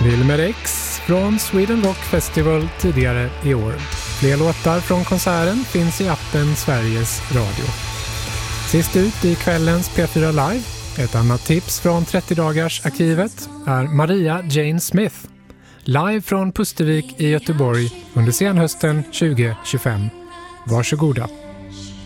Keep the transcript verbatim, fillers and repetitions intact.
Wilmer X från Sweden Rock Festival tidigare i år. Fler låtar från konserten finns i appen Sveriges Radio. Sist ut i kvällens P fyra Live, ett annat tips från trettio-dagars-arkivet är Maria Jane Smith. Live från Pustervik i Göteborg under senhösten tjugo tjugofem. Varsågoda.